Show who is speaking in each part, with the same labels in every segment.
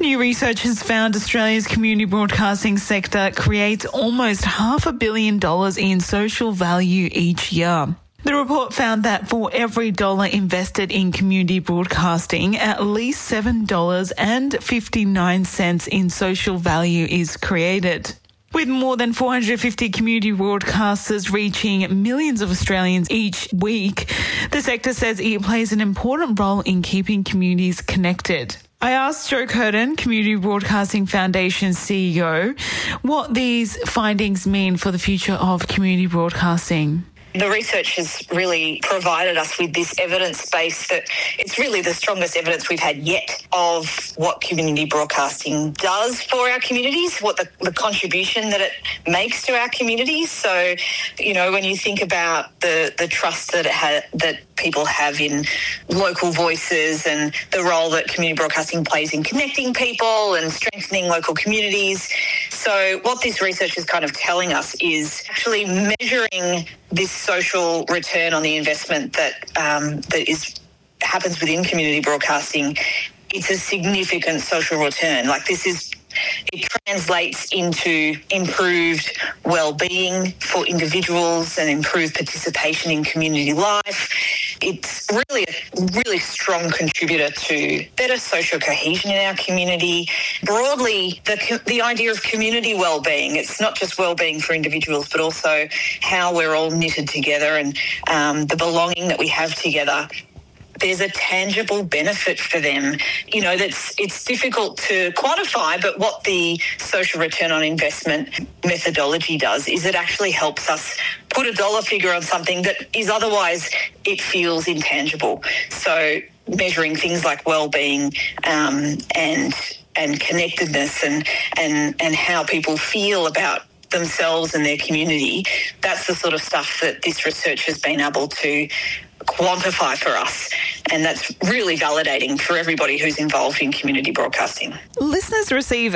Speaker 1: New research has found Australia's community broadcasting sector creates almost $500 million in social value each year. The report found that for every dollar invested in community broadcasting, at least $7.59 in social value is created. With more than 450 community broadcasters reaching millions of Australians each week, the sector says it plays an important role in keeping communities connected. I asked Joe Curtin, Community Broadcasting Foundation CEO, what these findings mean for the future of community broadcasting.
Speaker 2: The research has really provided us with this evidence base that it's really the strongest evidence we've had yet of what community broadcasting does for our communities, what the contribution that it makes to our communities. So, when you think about the trust that that people have in local voices and the role that community broadcasting plays in connecting people and strengthening local communities. So what this research is kind of telling us is actually measuring this social return on the investment that happens within community broadcasting. It's a significant social return. It translates into improved well-being for individuals and improved participation in community life. It's really a really strong contributor to better social cohesion in our community. Broadly, the idea of community well-being, it's not just well-being for individuals, but also how we're all knitted together and the belonging that we have together. There's a tangible benefit for them. It's difficult to quantify, but what the social return on investment methodology does is it actually helps us put a dollar figure on something that is otherwise it feels intangible. So measuring things like well-being and connectedness and how people feel about themselves and their community, that's the sort of stuff that this research has been able to quantify for us, and that's really validating for everybody who's involved in community broadcasting.
Speaker 1: Listeners receive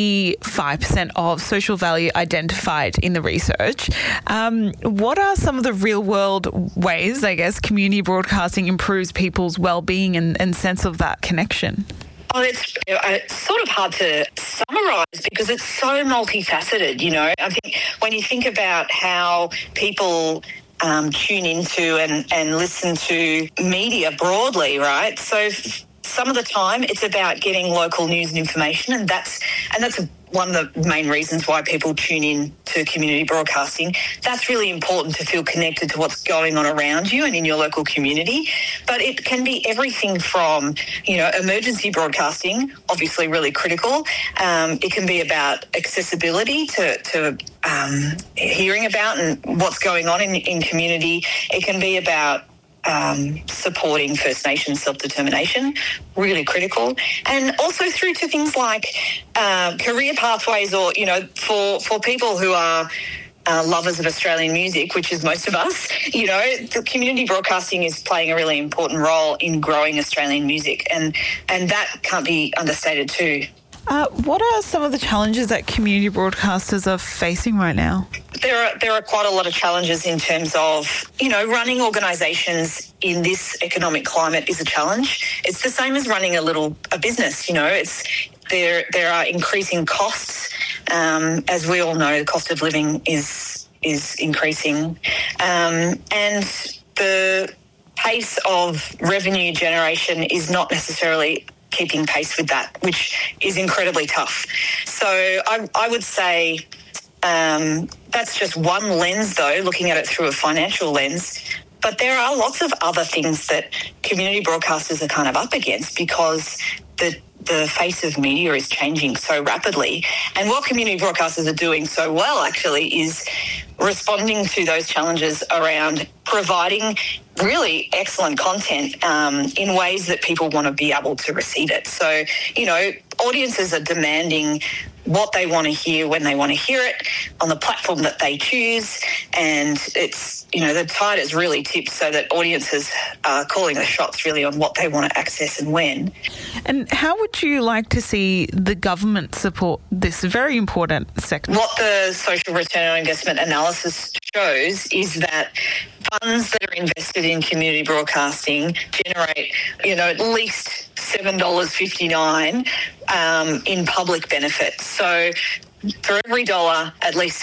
Speaker 1: 85% of social value identified in the research. What are some of the real-world ways, community broadcasting improves people's well-being and sense of that connection?
Speaker 2: Oh, it's sort of hard to summarise because it's so multifaceted, I think when you think about how people tune into and listen to media broadly, right? So some of the time it's about getting local news and information, and that's one of the main reasons why people tune in to community broadcasting. That's really important to feel connected to what's going on around you and in your local community. But it can be everything from, emergency broadcasting, obviously really critical. It can be about accessibility to hearing about and what's going on in community. It can be about supporting First Nations self-determination, really critical, and also through to things like career pathways or, for people who are lovers of Australian music, which is most of us, the community broadcasting is playing a really important role in growing Australian music, and that can't be understated too.
Speaker 1: What are some of the challenges that community broadcasters are facing right now?
Speaker 2: There are quite a lot of challenges in terms of, running organisations in this economic climate is a challenge. It's the same as running a business, There are increasing costs. As we all know, the cost of living is increasing. And the pace of revenue generation is not necessarily keeping pace with that, which is incredibly tough. So I would say that's just one lens, though, looking at it through a financial lens. But there are lots of other things that community broadcasters are kind of up against because the face of media is changing so rapidly. And what community broadcasters are doing so well, actually, is responding to those challenges around providing really excellent content in ways that people want to be able to receive it. So, audiences are demanding what they want to hear when they want to hear it on the platform that they choose. And it's, the tide is really tipped so that audiences are calling the shots really on what they want to access and when.
Speaker 1: And how would you like to see the government support this very important sector?
Speaker 2: What the social return on investment analysis shows is that funds that are invested in community broadcasting generate, at least $7.59 in public benefit. So for every dollar, at least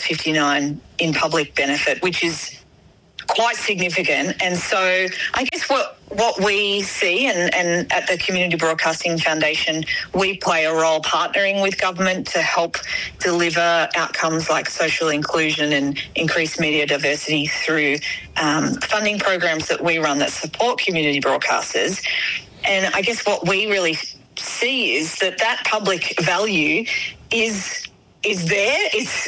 Speaker 2: $7.59 in public benefit, which is quite significant. And so I guess what we see, and at the Community Broadcasting Foundation, we play a role partnering with government to help deliver outcomes like social inclusion and increased media diversity through funding programs that we run that support community broadcasters. And I guess what we really see is that public value is there,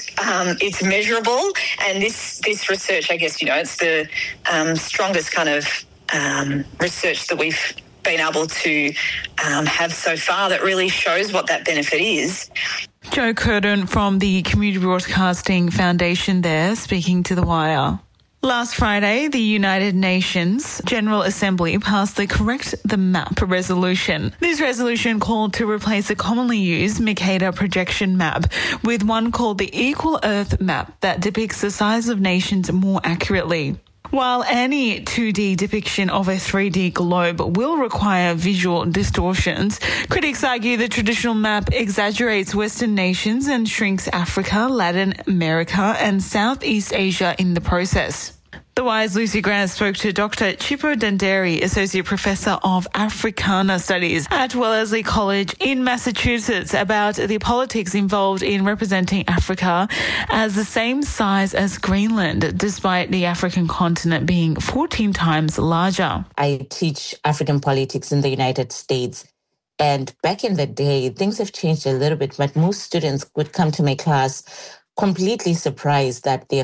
Speaker 2: it's measurable, and this research, I guess, it's the strongest kind of research that we've been able to have so far that really shows what that benefit is.
Speaker 1: Jo Curtin from the Community Broadcasting Foundation there, speaking to The Wire. Last Friday, the United Nations General Assembly passed the Correct the Map resolution. This resolution called to replace the commonly used Mercator projection map with one called the Equal Earth Map that depicts the size of nations more accurately. While any 2D depiction of a 3D globe will require visual distortions, critics argue the traditional map exaggerates Western nations and shrinks Africa, Latin America and Southeast Asia in the process. The Wire's Lucy Grant spoke to Dr. Chippo Denderi, Associate Professor of Africana Studies at Wellesley College in Massachusetts, about the politics involved in representing Africa as the same size as Greenland, despite the African continent being 14 times larger.
Speaker 3: I teach African politics in the United States. And back in the day, things have changed a little bit, but most students would come to my class completely surprised that there are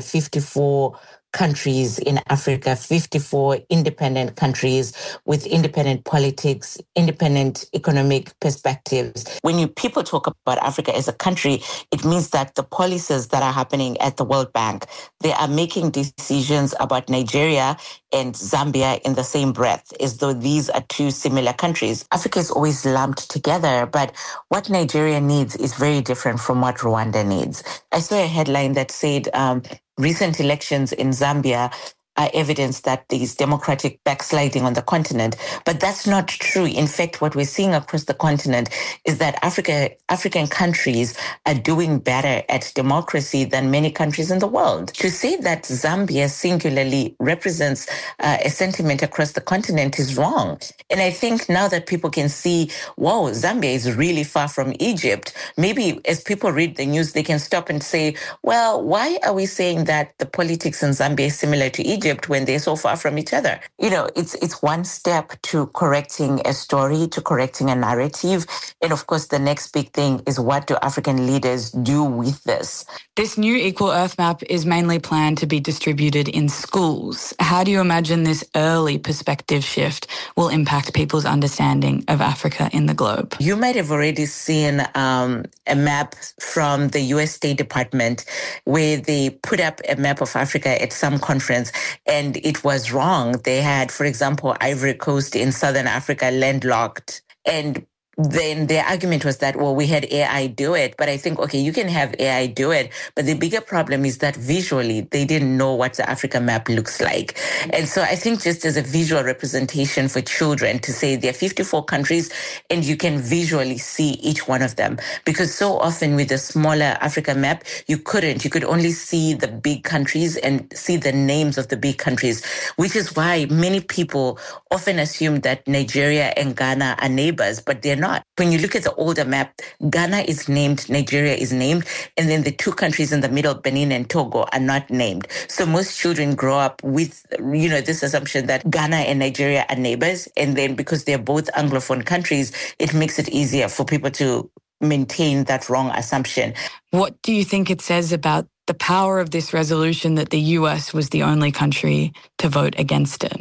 Speaker 3: 54 countries in Africa, 54 independent countries with independent politics, independent economic perspectives. When people talk about Africa as a country, it means that the policies that are happening at the World Bank, they are making decisions about Nigeria and Zambia in the same breath, as though these are two similar countries. Africa is always lumped together, but what Nigeria needs is very different from what Rwanda needs. I saw a headline that said, recent elections in Zambia are evidence that there is democratic backsliding on the continent. But that's not true. In fact, what we're seeing across the continent is that African countries are doing better at democracy than many countries in the world. To say that Zambia singularly represents a sentiment across the continent is wrong. And I think now that people can see, wow, Zambia is really far from Egypt, maybe as people read the news, they can stop and say, well, why are we saying that the politics in Zambia is similar to Egypt when they're so far from each other? It's one step to correcting a story, to correcting a narrative. And of course, the next big thing is, what do African leaders do with this?
Speaker 4: This new Equal Earth Map is mainly planned to be distributed in schools. How do you imagine this early perspective shift will impact people's understanding of Africa in the globe?
Speaker 3: You might have already seen a map from the US State Department where they put up a map of Africa at some conference, and it was wrong. They had, for example, Ivory Coast in Southern Africa landlocked, and then their argument was that, well, we had AI do it. But I think, okay, you can have AI do it. But the bigger problem is that visually, they didn't know what the Africa map looks like. And so I think just as a visual representation for children to say there are 54 countries and you can visually see each one of them. Because so often with the smaller Africa map, you couldn't. You could only see the big countries and see the names of the big countries, which is why many people often assume that Nigeria and Ghana are neighbors, but they're not. When you look at the older map, Ghana is named, Nigeria is named, and then the two countries in the middle, Benin and Togo, are not named. So most children grow up with, this assumption that Ghana and Nigeria are neighbors, and then because they're both Anglophone countries, it makes it easier for people to maintain that wrong assumption.
Speaker 4: What do you think it says about the power of this resolution that the US was the only country to vote against it?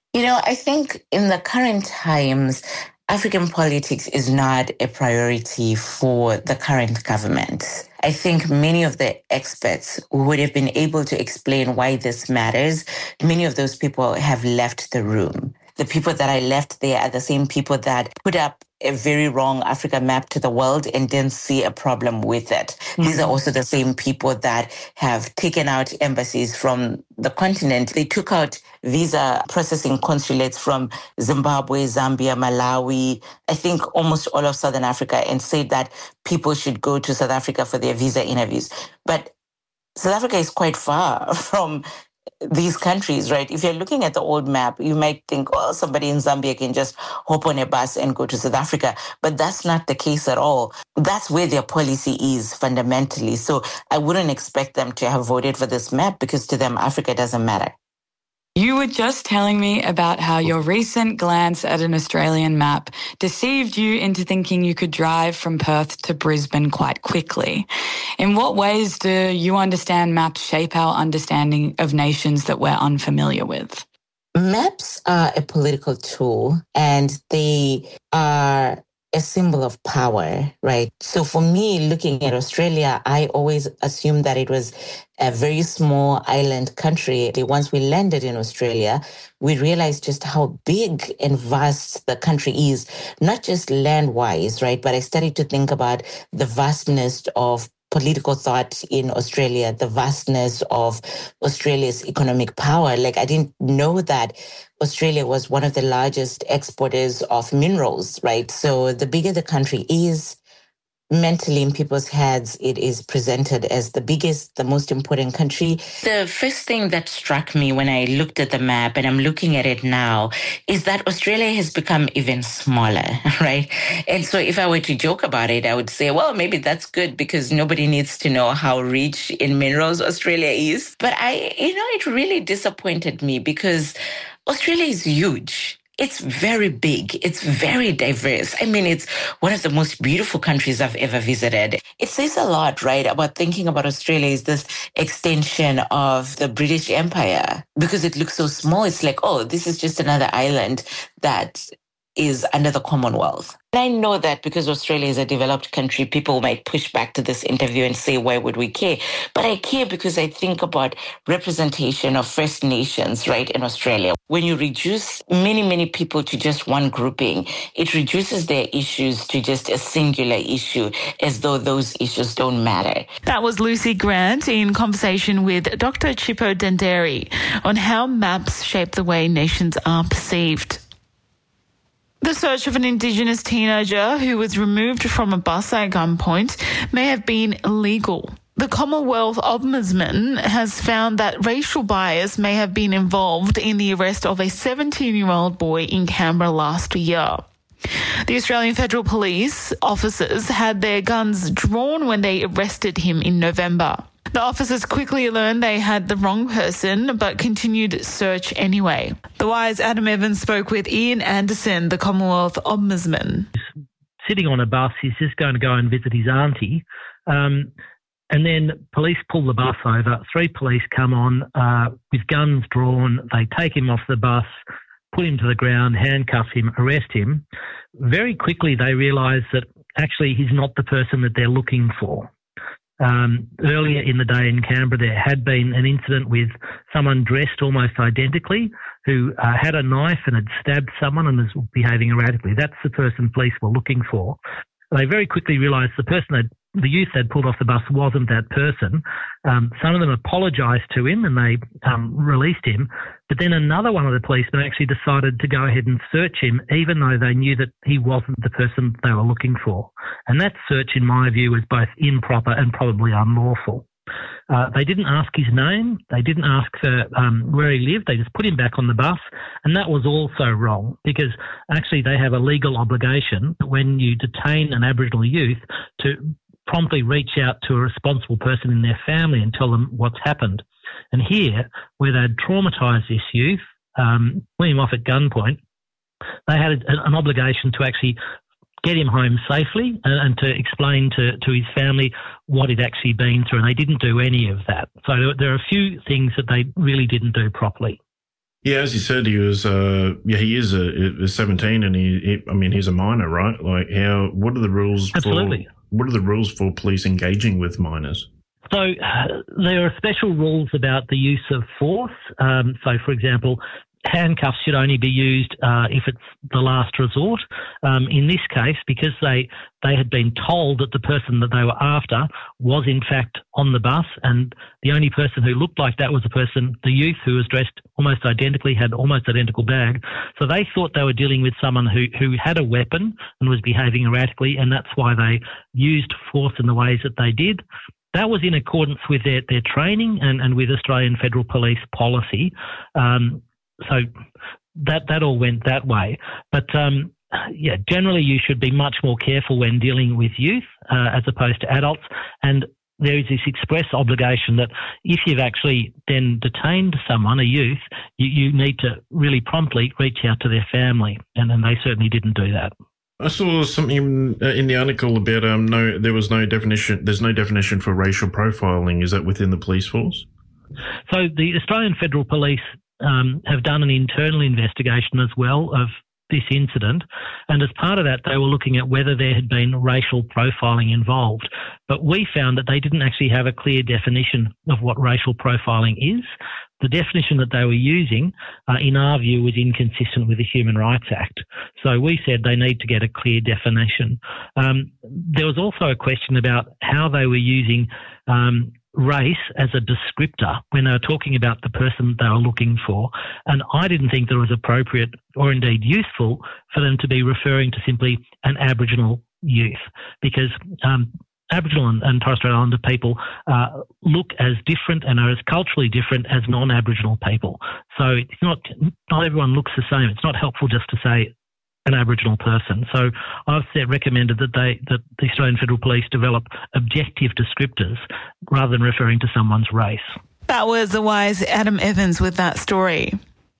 Speaker 3: I think in the current times, African politics is not a priority for the current government. I think many of the experts who would have been able to explain why this matters, many of those people have left the room. the people that I left there are the same people that put up a very wrong Africa map to the world and didn't see a problem with it. Mm-hmm. These are also the same people that have taken out embassies from the continent. They took out visa processing consulates from Zimbabwe, Zambia, Malawi, I think almost all of Southern Africa, and said that people should go to South Africa for their visa interviews. But South Africa is quite far from these countries, right? If you're looking at the old map, you might think, oh, somebody in Zambia can just hop on a bus and go to South Africa. But that's not the case at all. That's where their policy is fundamentally. So I wouldn't expect them to have voted for this map because to them, Africa doesn't matter.
Speaker 4: You were just telling me about how your recent glance at an Australian map deceived you into thinking you could drive from Perth to Brisbane quite quickly. In what ways do you understand maps shape our understanding of nations that we're unfamiliar with?
Speaker 3: Maps are a political tool and they are a symbol of power, right? So for me, looking at Australia, I always assumed that it was a very small island country. Once we landed in Australia, we realized just how big and vast the country is, not just land-wise, right? But I started to think about the vastness of political thought in Australia, the vastness of Australia's economic power. Like, I didn't know that Australia was one of the largest exporters of minerals, right? So the bigger the country is, mentally in people's heads, it is presented as the biggest, the most important country. The first thing that struck me when I looked at the map, and I'm looking at it now, is that Australia has become even smaller, right? And so if I were to joke about it, I would say, well, maybe that's good because nobody needs to know how rich in minerals Australia is. But it really disappointed me because Australia is huge. It's very big. It's very diverse. I mean, it's one of the most beautiful countries I've ever visited. It says a lot, right, about thinking about Australia as this extension of the British Empire because it looks so small. It's like, oh, this is just another island that is under the Commonwealth. And I know that because Australia is a developed country, people might push back to this interview and say, why would we care? But I care because I think about representation of First Nations, right, in Australia. When you reduce many, many people to just one grouping, it reduces their issues to just a singular issue, as though those issues don't matter.
Speaker 1: That was Lucy Grant in conversation with Dr. Chipo Denderi on how maps shape the way nations are perceived. The search of an Indigenous teenager who was removed from a bus at gunpoint may have been illegal. The Commonwealth Ombudsman has found that racial bias may have been involved in the arrest of a 17-year-old boy in Canberra last year. The Australian Federal Police officers had their guns drawn when they arrested him in November. The officers quickly learned they had the wrong person, but continued search anyway. The Wire's Adam Evans spoke with Ian Anderson, the Commonwealth Ombudsman.
Speaker 5: He's sitting on a bus, he's just going to go and visit his auntie, and then police pull the bus over. 3 police come on with guns drawn. They take him off the bus, put him to the ground, handcuff him, arrest him. Very quickly they realise that actually he's not the person that they're looking for. Earlier in the day in Canberra, there had been an incident with someone dressed almost identically who had a knife and had stabbed someone and was behaving erratically. That's the person police were looking for. They very quickly realised the youth they'd pulled off the bus wasn't that person. Some of them apologised to him and they released him. But then another one of the policemen actually decided to go ahead and search him, even though they knew that he wasn't the person they were looking for. And that search, in my view, was both improper and probably unlawful. They didn't ask his name. They didn't ask for where he lived. They just put him back on the bus. And that was also wrong because actually they have a legal obligation when you detain an Aboriginal youth to promptly reach out to a responsible person in their family and tell them what's happened. And here, where they'd traumatised this youth, put him off at gunpoint, they had an obligation to actually get him home safely and to explain to his family what he'd actually been through, and they didn't do any of that. So there are a few things that they really didn't do properly.
Speaker 6: Yeah, as you said, he is 17, and he's a minor, right? Like, what are the rules?
Speaker 5: Absolutely.
Speaker 6: What are the rules for police engaging with minors?
Speaker 5: So there are special rules about the use of force. So, for example, handcuffs should only be used if it's the last resort. In this case, because they had been told that the person that they were after was in fact on the bus, and the only person who looked like that was the youth who was dressed almost identically, had almost identical bag. So they thought they were dealing with someone who had a weapon and was behaving erratically, and that's why they used force in the ways that they did. That was in accordance with their training and with Australian Federal Police policy. So that all went that way. But, generally you should be much more careful when dealing with youth as opposed to adults. And there is this express obligation that if you've actually then detained someone, a youth, you need to really promptly reach out to their family. And they certainly didn't do that.
Speaker 6: I saw something in the article about there's no definition for racial profiling. Is that within the police force?
Speaker 5: So the Australian Federal Police have done an internal investigation as well of this incident, and as part of that they were looking at whether there had been racial profiling involved. But we found that they didn't actually have a clear definition of what racial profiling is. The definition that they were using, in our view, was inconsistent with the Human Rights Act. So we said they need to get a clear definition. There was also a question about how they were using race as a descriptor when they were talking about the person they were looking for. And I didn't think that it was appropriate or indeed useful for them to be referring to simply an Aboriginal youth, because Aboriginal and Torres Strait Islander people look as different and are as culturally different as non-Aboriginal people. So it's not everyone looks the same. It's not helpful just to say an Aboriginal person. So I've recommended that the Australian Federal Police develop objective descriptors rather than referring to someone's race.
Speaker 1: That was the wise Adam Evans with that story.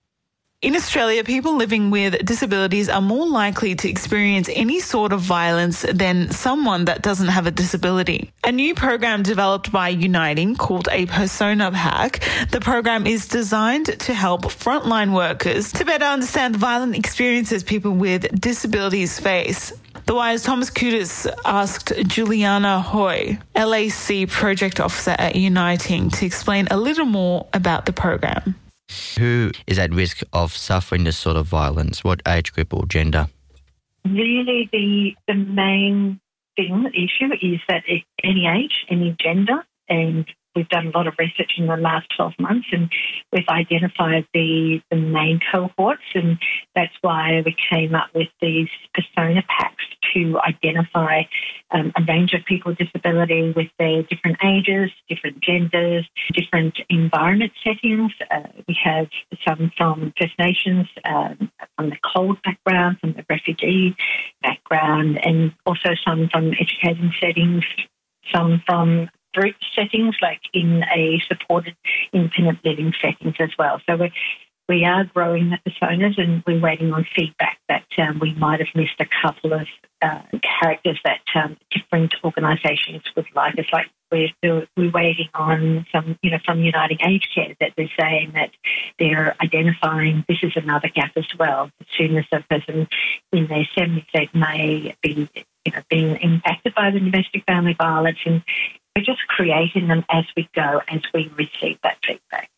Speaker 1: In Australia, people living with disabilities are more likely to experience any sort of violence than someone that doesn't have a disability. A new program developed by Uniting called a Persona Pack. The program is designed to help frontline workers to better understand the violent experiences people with disabilities face. The Wire's Thomas Kudis asked Juliana Hoy, LAC Project Officer at Uniting, to explain a little more about the program.
Speaker 7: Who is at risk of suffering this sort of violence? What age group or gender?
Speaker 8: Really, the main issue is that any age, any gender, and we've done a lot of research in the last 12 months and we've identified the main cohorts, and that's why we came up with these persona packs to identify a range of people with disability with their different ages, different genders, different environment settings. We have some from First Nations, from the cold background, from the refugee background, and also some from educating settings, some from group settings, like in a supported independent living settings as well. So we are growing the personas, and we're waiting on feedback that we might have missed a couple of characters that different organisations would like. It's like we're waiting on some, from Uniting Aged Care, that they're saying that they're identifying this is another gap as well. As soon as a person in their 70s, they may be being impacted by the domestic family violence, and we're just creating them as we go, as we receive that feedback.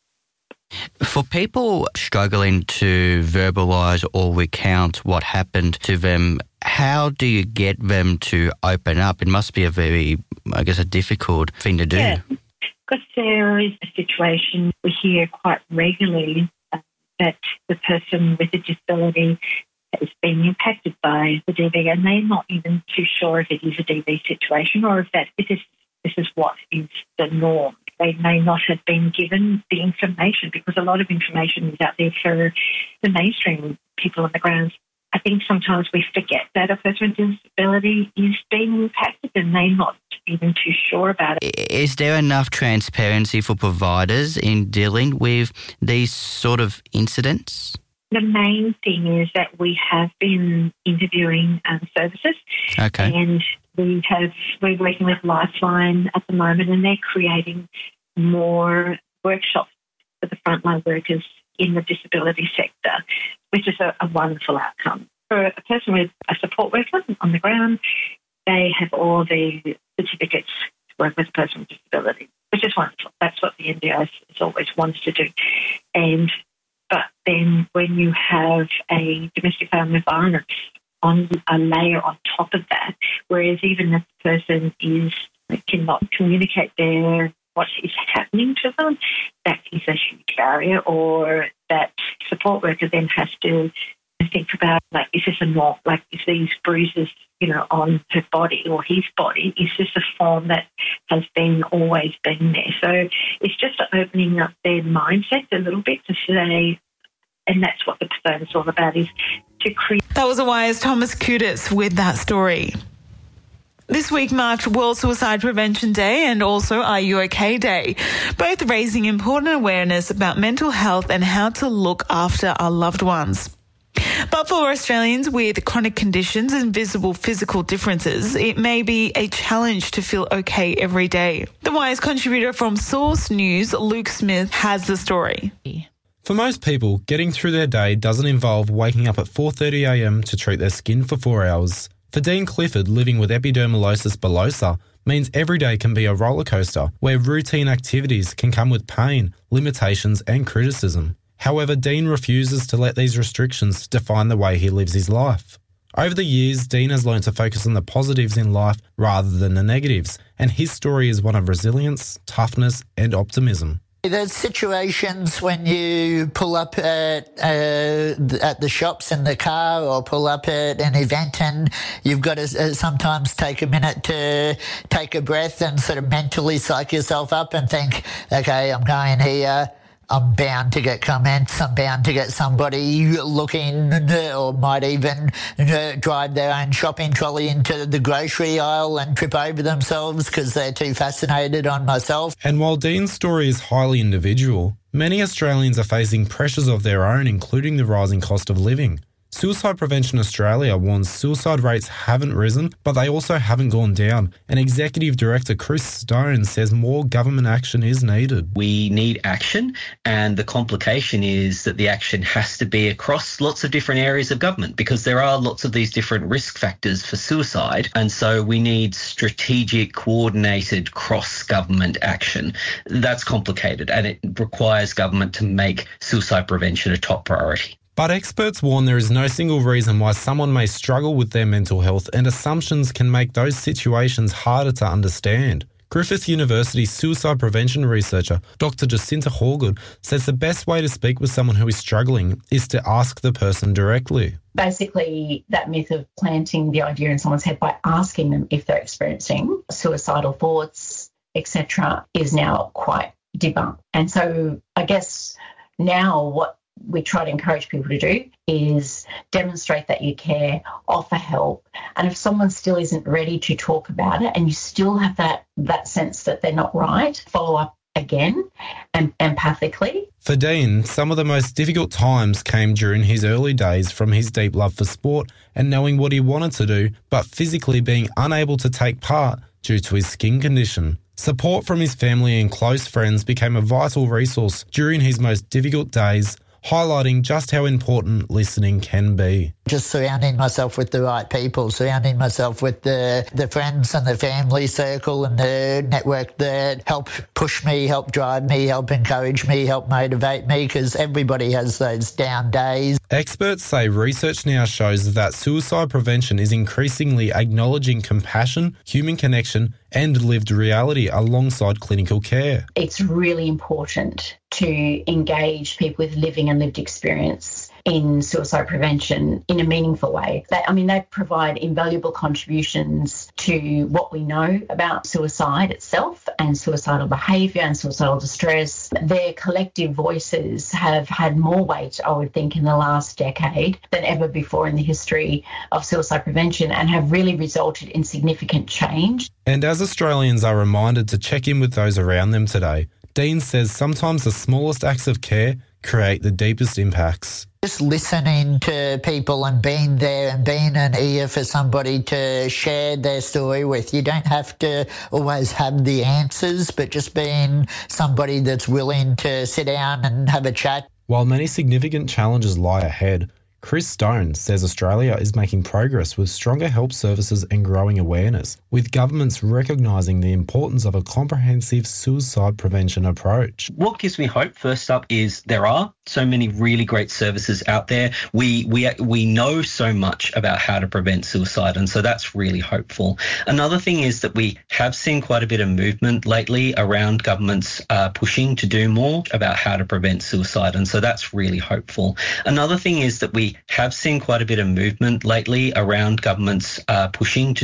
Speaker 7: For people struggling to verbalise or recount what happened to them, how do you get them to open up? It must be a very, a difficult thing to do.
Speaker 8: Yeah, because there is a situation we hear quite regularly that the person with a disability is being impacted by the DV, and they're not even too sure if it is a DV situation or if this is what is the norm. They may not have been given the information, because a lot of information is out there for the mainstream people on the ground. I think sometimes we forget that a person with disability is being impacted and they're not even too sure about it.
Speaker 7: Is there enough transparency for providers in dealing with these sort of incidents?
Speaker 8: The main thing is that we have been interviewing services.
Speaker 7: Okay.
Speaker 8: And we're working with Lifeline at the moment, and they're creating more workshops for the frontline workers in the disability sector, which is a wonderful outcome. For a person with a support worker on the ground, they have all the certificates to work with a person with disability, which is wonderful. That's what the NDIS always wants to do. But then when you have a domestic violence on a layer on top of that, whereas even if the person cannot communicate what is happening to them, that is a huge barrier, or that support worker then has to think about, like, is this a norm? Like, is these bruises, on her body or his body, is this a form that has always been there? So it's just opening up their mindset a little bit to say, and that's what the episode is all about, is to create.
Speaker 1: That was Awaya's Thomas Kudis with that story. This week marked World Suicide Prevention Day and also Are You OK Day, both raising important awareness about mental health and how to look after our loved ones. But for Australians with chronic conditions and visible physical differences, it may be a challenge to feel okay every day. The Wise contributor from Source News, Luke Smith, has the story.
Speaker 9: For most people, getting through their day doesn't involve waking up at 4:30 a.m. to treat their skin for 4 hours. For Dean Clifford, living with epidermolysis bullosa means every day can be a roller coaster where routine activities can come with pain, limitations and criticism. However, Dean refuses to let these restrictions define the way he lives his life. Over the years, Dean has learned to focus on the positives in life rather than the negatives, and his story is one of resilience, toughness and optimism.
Speaker 10: There's situations when you pull up at the shops in the car or pull up at an event, and you've got to sometimes take a minute to take a breath and sort of mentally psych yourself up and think, okay, I'm going here. I'm bound to get comments. I'm bound to get somebody looking, or might even drive their own shopping trolley into the grocery aisle and trip over themselves because they're too fascinated on myself.
Speaker 9: And while Dean's story is highly individual, many Australians are facing pressures of their own, including the rising cost of living. Suicide Prevention Australia warns suicide rates haven't risen, but they also haven't gone down. And Executive Director Chris Stone says more government action is needed.
Speaker 11: We need action, and the complication is that the action has to be across lots of different areas of government because there are lots of these different risk factors for suicide. And so we need strategic, coordinated, cross-government action. That's complicated, and it requires government to make suicide prevention a top priority.
Speaker 9: But experts warn there is no single reason why someone may struggle with their mental health, and assumptions can make those situations harder to understand. Griffith University suicide prevention researcher Dr. Jacinta Horgood says the best way to speak with someone who is struggling is to ask the person directly.
Speaker 12: Basically, that myth of planting the idea in someone's head by asking them if they're experiencing suicidal thoughts, etc., is now quite debunked. And so I guess now what we try to encourage people to do is demonstrate that you care, offer help. And if someone still isn't ready to talk about it and you still have that sense that they're not right, follow up again and empathically.
Speaker 9: For Dean, some of the most difficult times came during his early days from his deep love for sport and knowing what he wanted to do, but physically being unable to take part due to his skin condition. Support from his family and close friends became a vital resource during his most difficult days, highlighting just how important listening can be.
Speaker 10: Just surrounding myself with the right people, surrounding myself with the friends and the family circle and the network that help push me, help drive me, help encourage me, help motivate me, because everybody has those down days.
Speaker 9: Experts say research now shows that suicide prevention is increasingly acknowledging compassion, human connection and lived reality alongside clinical care.
Speaker 12: It's really important to engage people with living and lived experience in suicide prevention in a meaningful way. They provide invaluable contributions to what we know about suicide itself and suicidal behaviour and suicidal distress. Their collective voices have had more weight, I would think, in the last decade than ever before in the history of suicide prevention and have really resulted in significant change.
Speaker 9: And as Australians are reminded to check in with those around them today, Dean says sometimes the smallest acts of care create the deepest impacts.
Speaker 10: Just listening to people and being there and being an ear for somebody to share their story with. You don't have to always have the answers, but just being somebody that's willing to sit down and have a chat.
Speaker 9: While many significant challenges lie ahead, Chris Stone says Australia is making progress with stronger help services and growing awareness, with governments recognising the importance of a comprehensive suicide prevention approach.
Speaker 11: What gives me hope, first up, is there are so many really great services out there. We know so much about how to prevent suicide, and so that's really hopeful. Another thing is that we have seen quite a bit of movement lately around governments pushing to do more about how to prevent suicide, and so that's really hopeful. Another thing is that we have seen quite a bit of movement lately around governments pushing to